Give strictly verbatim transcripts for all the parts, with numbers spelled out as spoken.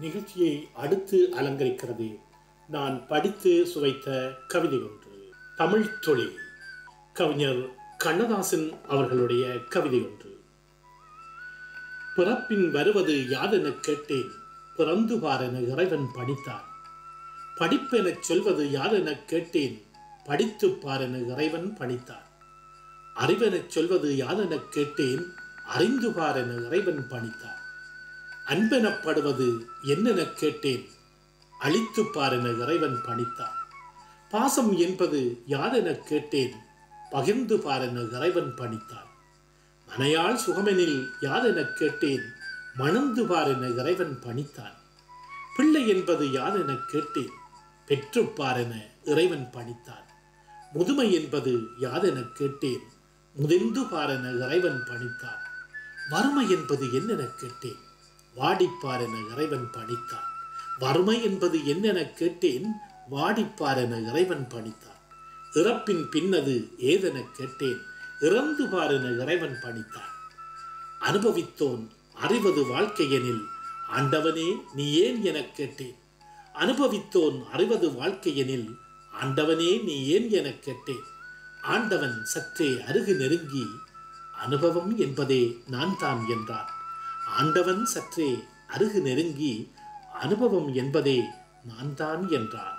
நிகழ்ச்சியை அடுத்து அலங்கரிக்கிறது நான் படித்து சுவைத்த கவிதை ஒன்று. தமிழ் தொழில் கவிஞர் கண்ணதாசன் அவர்களுடைய கவிதை ஒன்று. பிறப்பின் வருவது யாதென கேட்டேன், பிறந்து பாரென இறைவன் பணித்தான். படிப்பெனச் சொல்வது யாதென கேட்டேன், படித்து பாரென இறைவன் பணித்தான். அறிவெனச் சொல்வது யாதென கேட்டேன், அறிந்து பாரென இறைவன் பணித்தான். அன்பெனப்படுவது என்னென கேட்டேன், அழித்து பாரென இறைவன் பணித்தான். பாசம் என்பது யாதென கேட்டேன், பகிர்ந்து பாரென இறைவன் பணித்தான். மனையாள் சுகமெனில் யாதென கேட்டேன், மணந்து பாரென இறைவன் பணித்தான். பிள்ளை என்பது யாதென கேட்டேன், பெற்று பாரென இறைவன் பணித்தான். முதுமை என்பது யாதென கேட்டேன், முதிர்ந்து பாரென இறைவன் பணித்தான். வறுமை என்பது என்னென கேட்டேன், வாடிப்பாரென இறைவன் பணித்தான். வறுமை என்பது என்னென கேட்டேன், வாடிப்பாரென இறைவன் பணித்தான். இறப்பின் பின்னது ஏதென கேட்டேன், இறந்து பாரென இறைவன் பணித்தான். அனுபவித்தோன் அறிவது வாழ்க்கையெனில், ஆண்டவனே நீ ஏன் எனக் கேட்டேன். அனுபவித்தோன் அறிவது வாழ்க்கையெனில், ஆண்டவனே நீ ஏன் எனக் கேட்டேன். ஆண்டவன் சற்றே அருகு நெருங்கி, அனுபவம் என்பதே நான் தான் என்றான். ஆண்டவன் சற்றே அருகு நெருங்கி, அனுபவம் என்பதே நான் தான் என்றான்.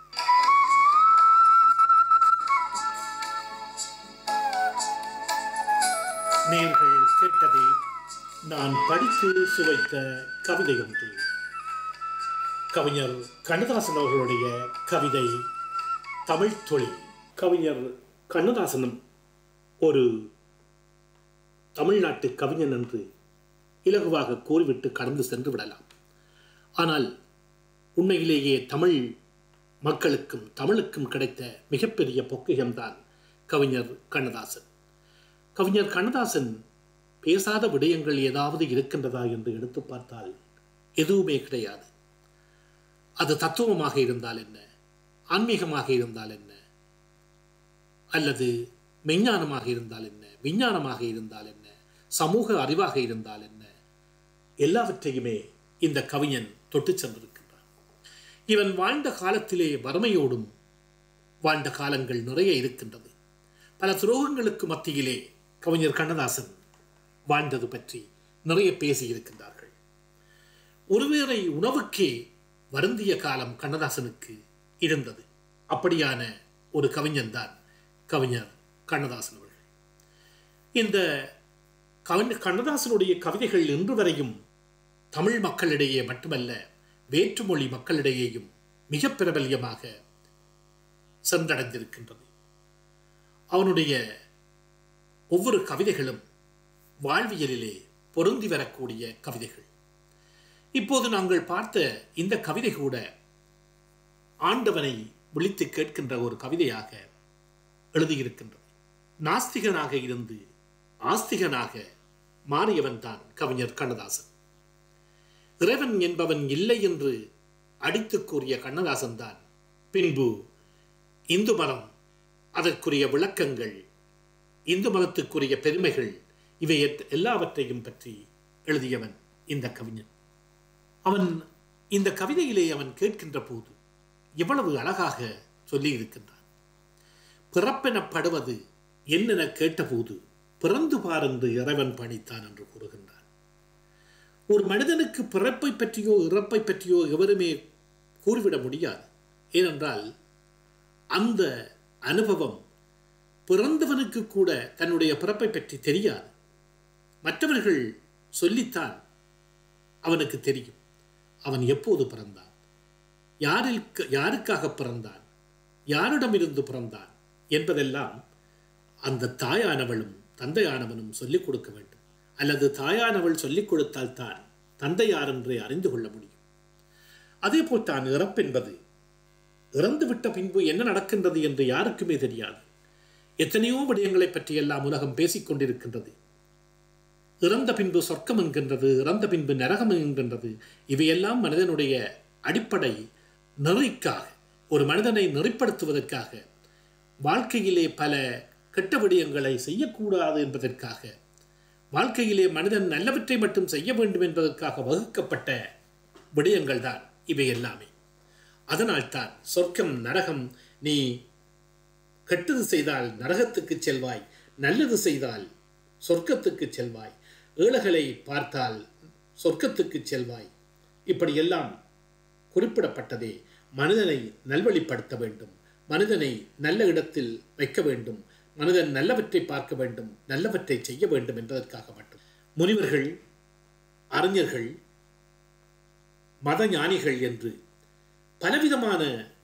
நேர்கள் கேட்டதே நான் படித்து சுவைத்த கவிதை ஒன்று. கவிஞர் கண்ணதாசன் அவர்களுடைய கவிதை தமிழ் தொழில். கவிஞர் கண்ணதாசனும் ஒரு தமிழ்நாட்டு கவிஞன் என்று இலகுவாக கூறிவிட்டு கடந்து சென்று விடலாம். ஆனால் உண்மையிலேயே தமிழ் மக்களுக்கும் தமிழுக்கும் கிடைத்த மிகப்பெரிய பொக்கிஷம்தான் கவிஞர் கண்ணதாசன். கவிஞர் கண்ணதாசன் பேசாத விடயங்கள் ஏதாவது இருக்கின்றதா என்று எடுத்து பார்த்தால் எதுவுமே கிடையாது. அது தத்துவமாக இருந்தால் என்ன, ஆன்மீகமாக இருந்தால் என்ன, அல்லது மெஞ்ஞானமாக இருந்தால் என்ன, விஞ்ஞானமாக இருந்தால் என்ன, சமூக அறிவாக இருந்தால் என்ன, எல்லாவற்றையுமே இந்த கவிஞன் தொட்டு சென்றிருக்கின்றான். இவன் வாழ்ந்த காலத்திலே வறுமையோடும் வாழ்ந்த காலங்கள் நிறைய இருக்கின்றது. பல துரோகங்களுக்கு மத்தியிலே கவிஞர் கண்ணதாசன் வாழ்ந்தது பற்றி நிறைய பேசியிருக்கின்றார்கள். ஒருவேளை உணவுக்கே வருந்திய காலம் கண்ணதாசனுக்கு இருந்தது. அப்படியான ஒரு கவிஞன் தான் கவிஞர் கண்ணதாசன் அவர்கள். இந்த கவிஞர் கண்ணதாசனுடைய கவிதைகள் இன்று வரையும் தமிழ் மக்களிடையே மட்டுமல்ல, வேற்றுமொழி மக்களிடையேயும் மிக பிரபல்யமாக சென்றடைந்திருக்கின்றது. அவனுடைய ஒவ்வொரு கவிதைகளும் வாழ்வியலிலே பொருந்தி வரக்கூடிய கவிதைகள். இப்போது நாங்கள் பார்த்த இந்த கவிதை கூட ஆண்டவனை விழித்து கேட்கின்ற ஒரு கவிதையாக எழுதியிருக்கின்றது. நாஸ்திகனாக இருந்து ஆஸ்திகனாக மாறியவன் தான் கவிஞர் கண்ணதாசன். இறைவன் என்பவன் இல்லை என்று அடித்து கூறிய கண்ணதாசன் தான் பின்பு இந்து மதம், அதற்குரிய விளக்கங்கள், இந்து மதத்துக்குரிய பெருமைகள், இவை எல்லாவற்றையும் பற்றி எழுதியவன் இந்த கவிஞன். அவன் இந்த கவிதையிலே அவன் கேட்கின்ற போது எவ்வளவு அழகாக சொல்லி இருக்கின்றான். பிறப்பெனப்படுவது என்னென கேட்டபோது, பிறந்து பார் என்று இறைவன் பணித்தான் என்று கூறுகின்றான். ஒரு மனிதனுக்கு பிறப்பை பற்றியோ இறப்பை பற்றியோ எவருமே கூறிவிட முடியாது. ஏனென்றால் அந்த அனுபவம் பிறந்தவனுக்கு கூட தன்னுடைய பிறப்பை பற்றி தெரியாது. மற்றவர்கள் சொல்லித்தான் அவனுக்கு தெரியும் அவன் எப்போது பிறந்தான், யாரில் யாருக்காக பிறந்தான், யாரிடமிருந்து பிறந்தான் என்பதெல்லாம் அந்த தாயானவளும் தந்தையானவனும் சொல்லிக் கொடுக்க வேண்டும். அல்லது தாயானவள் சொல்லிக் கொடுத்தால் தான் தந்தையார் என்றே அறிந்து கொள்ள முடியும். அதே போல்தான் இறப்பென்பது, இறந்துவிட்ட பின்பு என்ன நடக்கின்றது என்று யாருக்குமே தெரியாது. எத்தனையோ விடயங்களை பற்றி எல்லாம் உலகம் பேசிக்கொண்டிருக்கின்றது. இறந்த பின்பு சொர்க்கம் என்கின்றது, இறந்த பின்பு நரகம் என்கின்றது. இவையெல்லாம் மனிதனுடைய அடிப்படை நெறிக்காக, ஒரு மனிதனை நெறிப்படுத்துவதற்காக, வாழ்க்கையிலே பல கெட்ட விடயங்களை செய்யக்கூடாது என்பதற்காக, வாழ்க்கையிலே மனிதன் நல்லவற்றை மட்டும் செய்ய வேண்டும் என்பதற்காக வகுக்கப்பட்ட விடயங்கள் தான் இவை எல்லாமே. அதனால்தான் சொர்க்கம் நரகம், நீ கெட்டது செய்தால் நரகத்துக்கு செல்வாய், நல்லது செய்தால் சொர்க்கத்துக்கு செல்வாய், ஏழைகளை பார்த்தால் சொர்க்கத்துக்கு செல்வாய், இப்படியெல்லாம் குறிப்பிடப்பட்டதே மனிதனை நல்வழிப்படுத்த வேண்டும், மனிதனை நல்ல இடத்தில் வைக்க வேண்டும், மனிதன் நல்லவற்றை பார்க்க வேண்டும், நல்லவற்றை செய்ய வேண்டும் என்பதற்காக மட்டும். முனிவர்கள், அறிஞர்கள், மத ஞானிகள் என்று பலவிதமான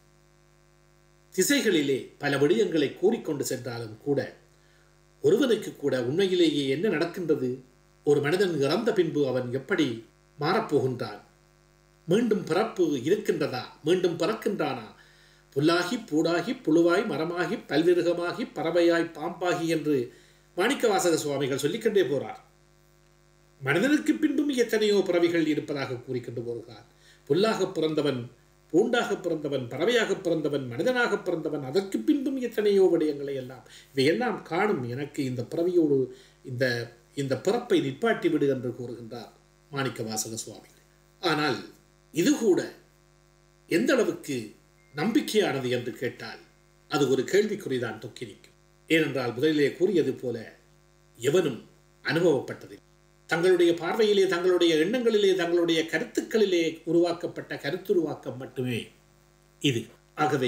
திசைகளிலே பல விடயங்களை கூறிக்கொண்டு சென்றாலும் கூட ஒருவனுக்கு கூட உண்மையிலேயே என்ன நடக்கின்றது, ஒரு மனிதன் இறந்த பின்பு அவன் எப்படி மாறப்போகின்றான், மீண்டும் பிறப்பு இருக்கின்றதா, மீண்டும் பிறக்கின்றானா, புல்லாகி பூடாகி புழுவாய் மரமாகி பல்விருகமாகி பறவையாய் பாம்பாகி என்று மாணிக்கவாசக சுவாமிகள் சொல்லிக்கொண்டே போறார். மனிதனுக்கு பின்பும் எத்தனையோ பிறவிகள் இருப்பதாக கூறிக்கொண்டு போகிறார். புல்லாக பிறந்தவன், பூண்டாக பிறந்தவன், பறவையாக பிறந்தவன், மனிதனாக பிறந்தவன், அதற்கு பின்பும் எத்தனையோ விடயங்களை எல்லாம் இவையெல்லாம் காணும் எனக்கு இந்த பிறவியோடு இந்த இந்த பிறப்பை நிப்பாட்டி விடு என்று கூறுகின்றார் மாணிக்கவாசக சுவாமிகள். ஆனால் இது கூட எந்த அளவுக்கு நம்பிக்கையானது என்று கேட்டால் அது ஒரு கேள்விக்குறிதான் தொக்கி நிற்கும். ஏனென்றால் முதலிலே கூறியது போல எவனும் அனுபவப்பட்டது தங்களுடைய பார்வையிலே, தங்களுடைய எண்ணங்களிலே, தங்களுடைய கருத்துக்களிலே உருவாக்கப்பட்ட கருத்துருவாக்கம் மட்டுமே இது. ஆகவே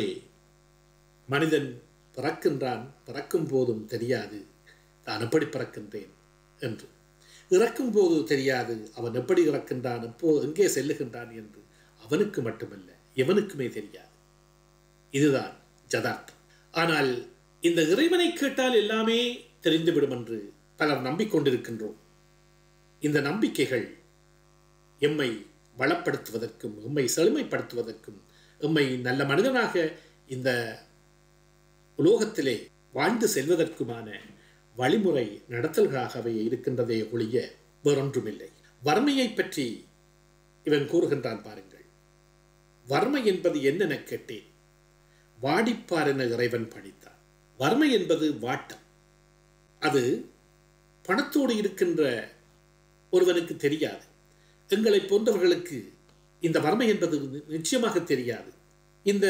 மனிதன் பிறக்கின்றான், பிறக்கும் போதும் தெரியாது தான் எப்படி பிறக்கின்றேன் என்று, இறக்கும் போது தெரியாது அவன் எப்படி இறக்கின்றான், எப்போ எங்கே செல்லுகின்றான் என்று அவனுக்கு மட்டுமல்ல எவனுக்குமே தெரியாது. இதுதான் யதார்த்தம். ஆனால் இந்த இறைவனை கேட்டால் எல்லாமே தெரிந்துவிடும் என்று பலர் நம்பிக்கொண்டிருக்கின்றோம். இந்த நம்பிக்கைகள் எம்மை வளப்படுத்துவதற்கும் எம்மை செழுமைப்படுத்துவதற்கும் எம்மை நல்ல மனிதனாக இந்த உலோகத்திலே வாழ்ந்து செல்வதற்குமான வழிமுறை நடத்தல்களாகவே இருக்கின்றதே ஒழிய வேறொன்றுமில்லை. வறுமையை பற்றி இவன் கூறுகின்றான் பாருங்கள். வறுமை என்பது என்னென்ன கேட்டேன், வாடிப்பார் என இறைவன் பணித்தான். வறுமை என்பது வாட்டம். அது பணத்தோடு இருக்கின்ற ஒருவனுக்கு தெரியாது. எங்களை போன்றவர்களுக்கு இந்த வறுமை என்பது நிச்சயமாக தெரியாது. இந்த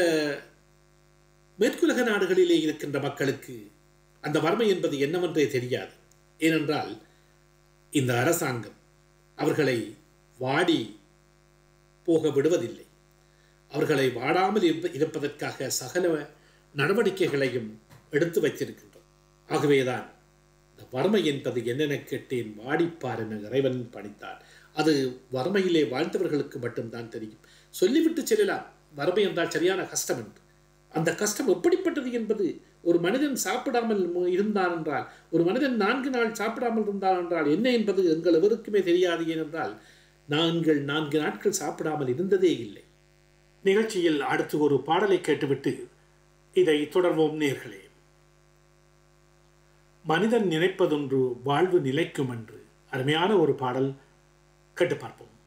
மேற்குலக நாடுகளிலே இருக்கின்ற மக்களுக்கு அந்த வறுமை என்பது என்னவென்றே தெரியாது. ஏனென்றால் இந்த அரசாங்கம் அவர்களை வாடி போக விடுவதில்லை. அவர்களை வாடாமல் இருப்பதற்காக சகல நடவடிக்கைகளையும் எடுத்து வைத்திருக்கின்றோம். ஆகவேதான் இந்த வறுமை என்பது என்னென்ன கேட்டேன், வாடிப்பார் என இறைவன் பணித்தான். அது வறுமையிலே வாழ்ந்தவர்களுக்கு மட்டும்தான் தெரியும். சொல்லிவிட்டு செல்லலாம் வறுமை என்றால் சரியான கஷ்டம் என்று. அந்த கஷ்டம் எப்படிப்பட்டது என்பது, ஒரு மனிதன் சாப்பிடாமல் இருந்தான் என்றால், ஒரு மனிதன் நான்கு நாள் சாப்பிடாமல் இருந்தான் என்றால் என்ன என்பது எங்கள் எவருக்குமே தெரியாது. ஏனென்றால் நாங்கள் நான்கு நாட்கள் சாப்பிடாமல் இருந்ததே இல்லை. நிகழ்ச்சியில் அடுத்து ஒரு பாடலை கேட்டுவிட்டு இதை தொடர்வோம் நேர்களே. மனிதன் நினைப்பதொன்று வாழ்வு நிலைக்கும் என்று அருமையான ஒரு பாடல் கேட்டு பார்ப்போம்.